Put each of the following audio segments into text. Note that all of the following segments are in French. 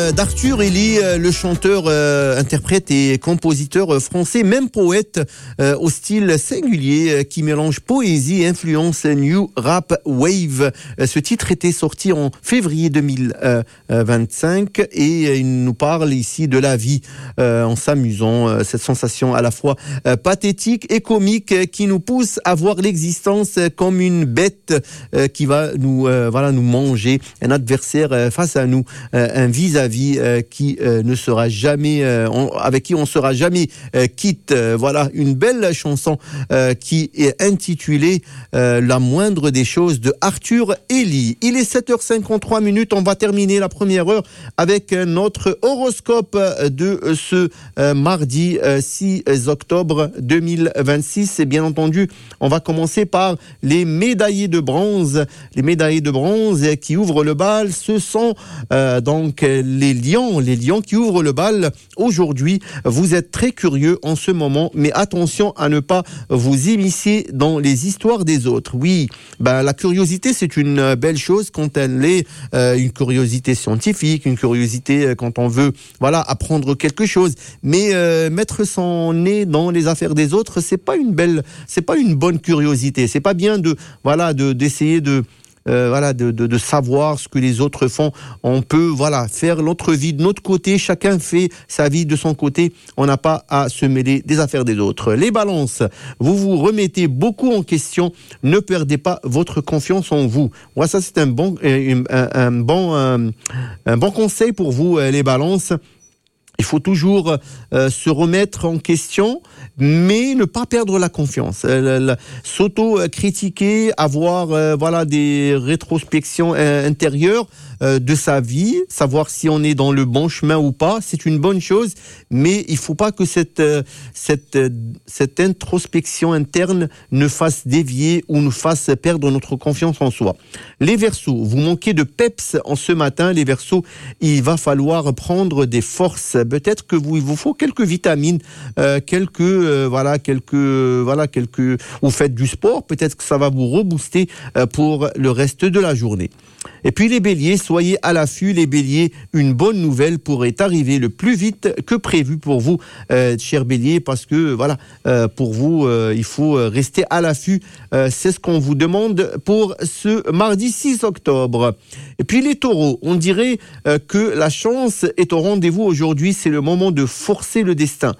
D'Arthur Elli, le chanteur, interprète et compositeur français, même poète au style singulier qui mélange poésie et influence new rap wave. Ce titre était sorti en février 2025 et il nous parle ici de la vie en s'amusant, cette sensation à la fois pathétique et comique qui nous pousse à voir l'existence comme une bête qui va nous manger, un adversaire face à nous, un vis-à-vis qui ne sera jamais avec qui on sera jamais quitte. Voilà une belle chanson qui est intitulée La moindre des choses de Arthur Elli. Il est 7h53, on va terminer la première heure avec notre horoscope de ce mardi 6 octobre 2026 et bien entendu on va commencer par les médaillés de bronze. Les médaillés de bronze qui ouvrent le bal, ce sont donc les lions qui ouvrent le bal. Aujourd'hui, vous êtes très curieux en ce moment, mais attention à ne pas vous immiscer dans les histoires des autres. Oui, la curiosité, c'est une belle chose quand elle est une curiosité scientifique, une curiosité quand on veut apprendre quelque chose. Mais mettre son nez dans les affaires des autres, c'est pas une bonne curiosité. C'est pas bien d'essayer de savoir ce que les autres font. On peut faire notre vie de notre côté, chacun fait sa vie de son côté, on n'a pas à se mêler des affaires des autres. Les balances, vous vous remettez beaucoup en question, ne perdez pas votre confiance en vous. Voilà, ça c'est un bon conseil pour vous les balances. Il faut toujours se remettre en question, mais ne pas perdre la confiance. S'auto-critiquer, avoir des rétrospections intérieures de sa vie, savoir si on est dans le bon chemin ou pas, c'est une bonne chose, mais il ne faut pas que cette introspection interne ne fasse dévier ou nous fasse perdre notre confiance en soi. Les Verseaux, vous manquez de peps en ce matin, les Verseaux, il va falloir prendre des forces. Peut-être que il vous faut quelques vitamines, vous faites du sport, peut-être que ça va vous rebooster pour le reste de la journée. Et puis les Béliers, soyez à l'affût, les Béliers, une bonne nouvelle pourrait arriver le plus vite que prévu pour vous, chers Béliers, parce que pour vous, il faut rester à l'affût. C'est ce qu'on vous demande pour ce mardi 6 octobre. Et puis les Taureaux, on dirait que la chance est au rendez-vous aujourd'hui, c'est le moment de forcer le destin.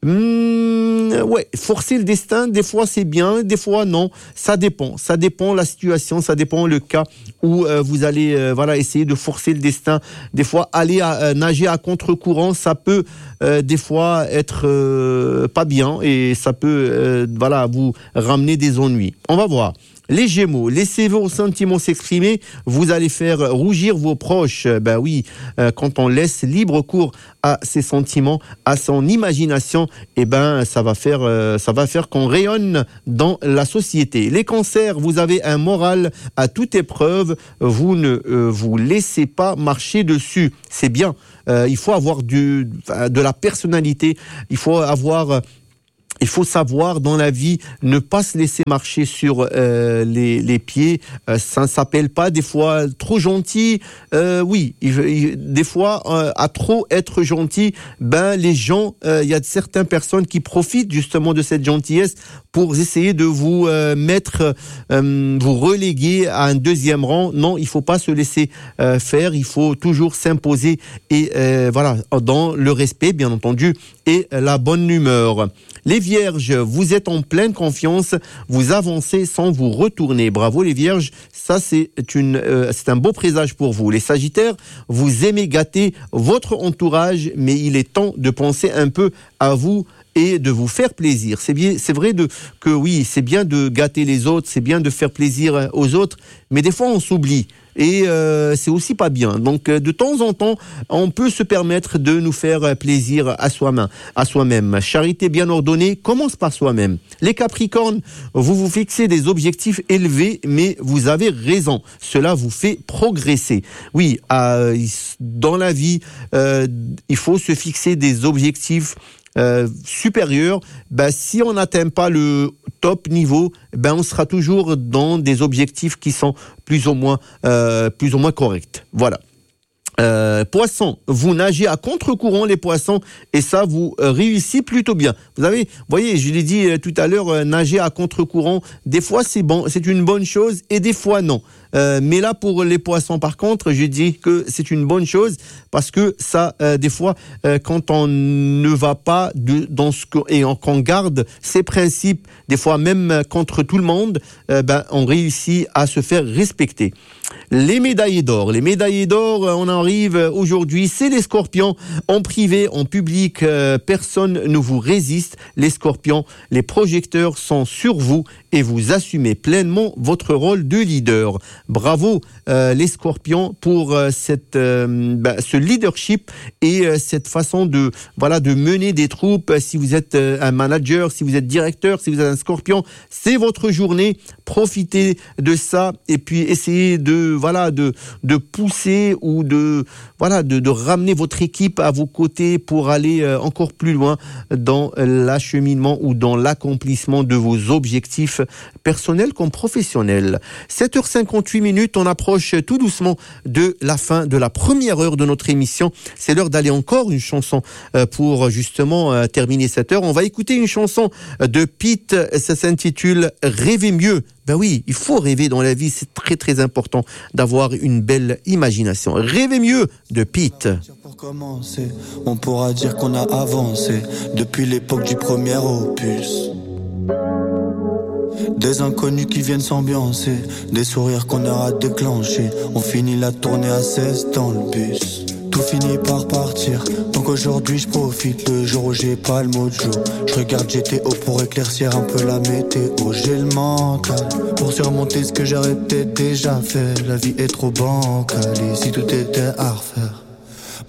Forcer le destin, des fois c'est bien, des fois non, ça dépend la situation, ça dépend le cas où vous allez essayer de forcer le destin. Des fois aller nager à contre-courant, ça peut des fois être pas bien et ça peut vous ramener des ennuis. On va voir. Les Gémeaux, laissez vos sentiments s'exprimer, vous allez faire rougir vos proches. Quand on laisse libre cours à ses sentiments, à son imagination, ça va faire qu'on rayonne dans la société. Les Cancers, vous avez un moral à toute épreuve, vous ne vous laissez pas marcher dessus. C'est bien, il faut avoir de la personnalité, il faut savoir dans la vie ne pas se laisser marcher sur les pieds. Ça ne s'appelle pas des fois trop gentil. Des fois à trop être gentil, les gens, il y a certaines personnes qui profitent justement de cette gentillesse pour essayer de vous vous reléguer à un deuxième rang. Non, il faut pas se laisser faire. Il faut toujours s'imposer et dans le respect bien entendu et la bonne humeur. Les Vierges, vous êtes en pleine confiance, vous avancez sans vous retourner. Bravo les Vierges, ça c'est un beau présage pour vous. Les Sagittaires, vous aimez gâter votre entourage, mais il est temps de penser un peu à vous et de vous faire plaisir. C'est vrai que oui, c'est bien de gâter les autres, c'est bien de faire plaisir aux autres, mais des fois on s'oublie. Et c'est aussi pas bien. Donc de temps en temps, on peut se permettre de nous faire plaisir à soi-même. Charité bien ordonnée commence par soi-même. Les Capricornes, vous vous fixez des objectifs élevés, mais vous avez raison. Cela vous fait progresser. Oui, dans la vie, il faut se fixer des objectifs supérieur. Si on n'atteint pas le top niveau, on sera toujours dans des objectifs qui sont plus ou moins corrects. Voilà. Poissons, vous nagez à contre-courant les poissons et ça vous réussit plutôt bien. Vous voyez, je l'ai dit tout à l'heure, nager à contre-courant, des fois c'est bon, c'est une bonne chose et des fois non. Mais là pour les poissons par contre, je dis que c'est une bonne chose parce que ça, des fois, quand on ne va pas dans ce et qu'on garde ses principes, des fois même contre tout le monde, on réussit à se faire respecter. Les médaillés d'or, on arrive aujourd'hui, c'est les scorpions, en privé, en public, personne ne vous résiste. Les scorpions, les projecteurs sont sur vous et vous assumez pleinement votre rôle de leader. Bravo les scorpions pour ce leadership et cette façon de mener des troupes. Si vous êtes un manager, si vous êtes directeur, si vous êtes un scorpion, c'est votre journée. Profitez de ça et puis essayez de pousser ou de ramener votre équipe à vos côtés pour aller encore plus loin dans l'acheminement ou dans l'accomplissement de vos objectifs personnels comme professionnels. 7h58, on approche tout doucement de la fin de la première heure de notre émission. C'est l'heure d'aller encore une chanson pour justement terminer cette heure. On va écouter une chanson de Pete, ça s'intitule « Rêver mieux ». Ben oui, il faut rêver dans la vie, c'est très très important d'avoir une belle imagination. Rêver mieux de Pete. Pour commencer, on pourra dire qu'on a avancé depuis l'époque du premier opus. Des inconnus qui viennent s'ambiancer, des sourires qu'on aura déclenchés. On finit la tournée à 16 dans le bus. Tout finit par partir, donc aujourd'hui je profite. Le jour où j'ai pas le mojo, je regarde GTO pour éclaircir un peu la météo. J'ai le mental pour surmonter ce que j'aurais peut-être déjà fait. La vie est trop bancale, et si tout était à refaire,